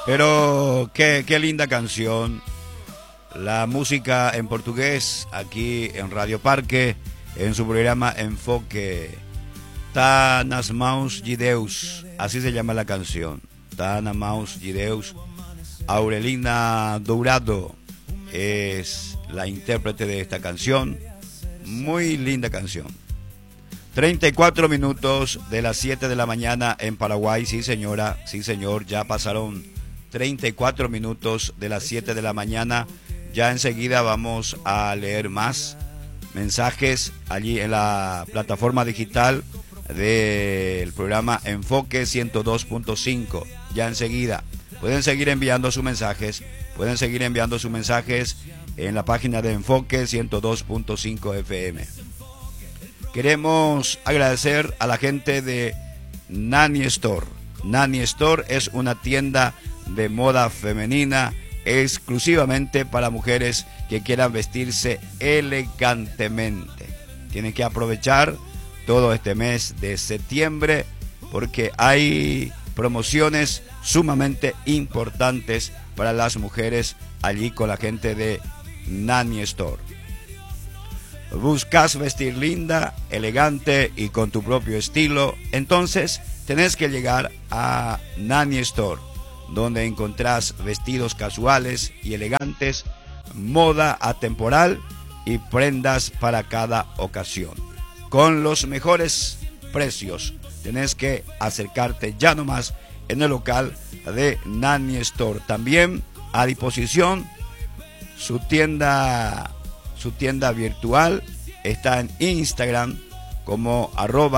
Pero qué linda canción. La música en portugués aquí en Radio Parque, en su programa Enfoque. Tá nas mãos de Deus, así se llama la canción. Tá nas mãos de Deus. Aurelina Dourado es la intérprete de esta canción. Muy linda canción. 34 minutos de las 7 de la mañana en Paraguay. Sí, señora, sí, señor. Ya pasaron 34 minutos de las 7 de la mañana. Ya enseguida vamos a leer más mensajes allí en la plataforma digital del programa Enfoque 102.5. Ya enseguida pueden seguir enviando sus mensajes. Pueden seguir enviando sus mensajes en la página de Enfoque 102.5 FM. Queremos agradecer a la gente de Nani Store. Nani Store es una tienda de moda femenina exclusivamente para mujeres que quieran vestirse elegantemente. Tienen que aprovechar todo este mes de septiembre porque hay promociones sumamente importantes para las mujeres allí con la gente de Nani Store. ¿Buscas vestir linda, elegante y con tu propio estilo? Entonces tenés que llegar a Nani Store, donde encontrás vestidos casuales y elegantes, moda atemporal y prendas para cada ocasión. Con los mejores precios, tenés que acercarte ya nomás en el local de Nani Store. También a disposición su tienda virtual. Está en Instagram como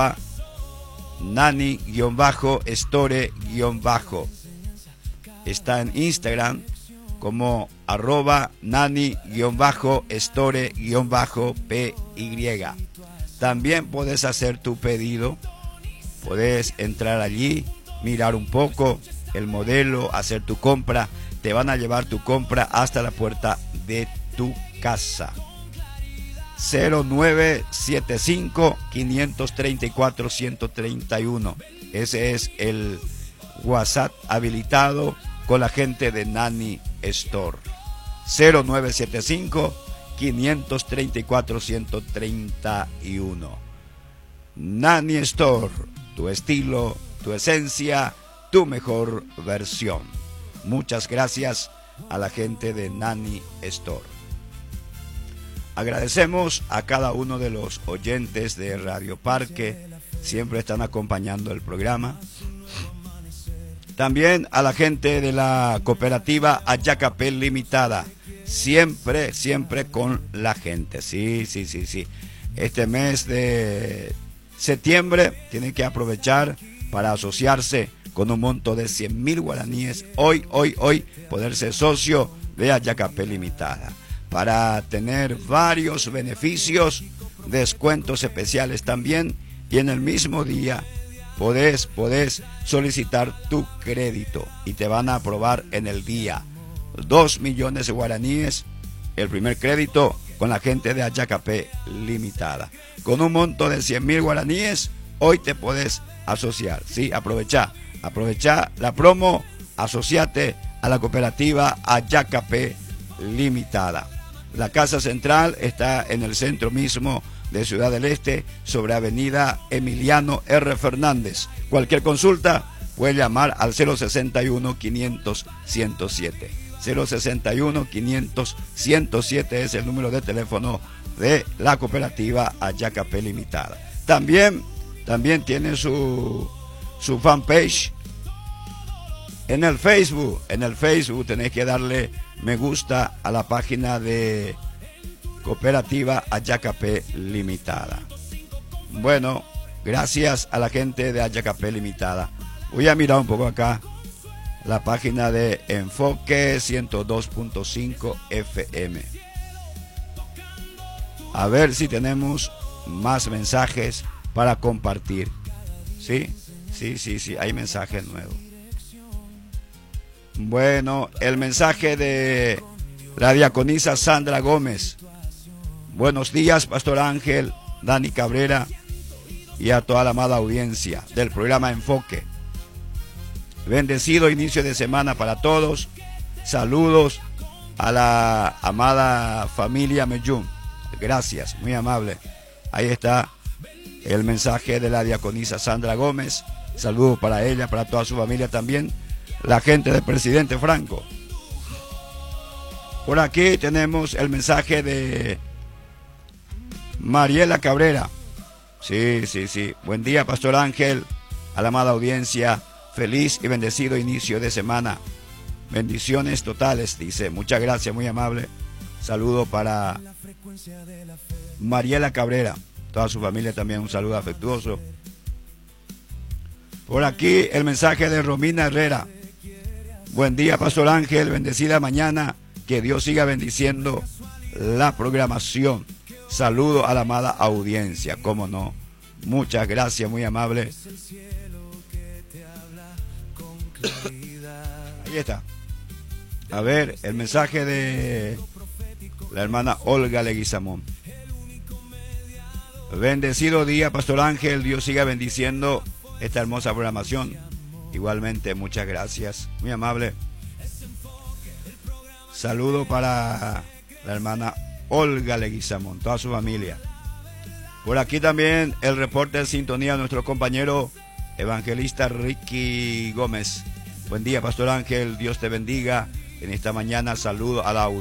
@nani_store_. Está en Instagram como @nani_store_py. También puedes hacer tu pedido, puedes entrar allí, mirar un poco el modelo, hacer tu compra. Te van a llevar tu compra hasta la puerta de tu casa. 0975 534 131. Ese es el WhatsApp habilitado con la gente de Nani Store. 0975 534 131. Nani Store, tu estilo, tu esencia, tu mejor versión. Muchas gracias a la gente de Nani Store. Agradecemos a cada uno de los oyentes de Radio Parque, siempre están acompañando el programa. También a la gente de la cooperativa Ayacapé Limitada, siempre con la gente. Sí. Este mes de septiembre tienen que aprovechar para asociarse con un monto de 100.000 guaraníes. Hoy poderse socio de Ayacapé Limitada, para tener varios beneficios, descuentos especiales también, y en el mismo día podés solicitar tu crédito y te van a aprobar en el día 2 millones de guaraníes el primer crédito con la gente de Ayacapé Limitada. Con un monto de 100.000 guaraníes, hoy te podés asociar. Sí, aprovecha la promo, asociate a la cooperativa Ayacapé Limitada. La casa central está en el centro mismo de Ciudad del Este, sobre Avenida Emiliano R. Fernández. Cualquier consulta puede llamar al 061 500 107. 061 500 107 es el número de teléfono de la cooperativa Ayacapé Limitada. También tiene su fanpage en el Facebook. En el Facebook tenés que darle me gusta a la página de cooperativa Ayacapé Limitada. Bueno, gracias a la gente de Ayacapé Limitada. Voy a mirar un poco acá la página de Enfoque 102.5 FM. A ver si tenemos más mensajes para compartir. Sí, hay mensajes nuevos. Bueno, el mensaje de la diaconisa Sandra Gómez. Buenos días, Pastor Ángel, Dani Cabrera y a toda la amada audiencia del programa Enfoque. Bendecido inicio de semana para todos. Saludos a la amada familia Meyún. Gracias, muy amable. Ahí está el mensaje de la diaconisa Sandra Gómez. Saludos para ella, para toda su familia también. La gente del presidente Franco. Por aquí tenemos el mensaje de Mariela Cabrera. Sí. Buen día, Pastor Ángel. A la amada audiencia. Feliz y bendecido inicio de semana. Bendiciones totales, dice. Muchas gracias, muy amable. Saludo para Mariela Cabrera. Toda su familia también, un saludo afectuoso. Por aquí el mensaje de Romina Herrera. Buen día, Pastor Ángel. Bendecida mañana. Que Dios siga bendiciendo la programación. Saludo a la amada audiencia. Cómo no. Muchas gracias, muy amable. Ahí está. A ver, el mensaje de la hermana Olga Leguizamón. Bendecido día, Pastor Ángel. Dios siga bendiciendo esta hermosa programación. Igualmente, muchas gracias. Muy amable. Saludo para la hermana Olga Leguizamón, toda su familia. Por aquí también el reporte de sintonía de nuestro compañero evangelista Ricky Gómez. Buen día, Pastor Ángel. Dios te bendiga. En esta mañana saludo a la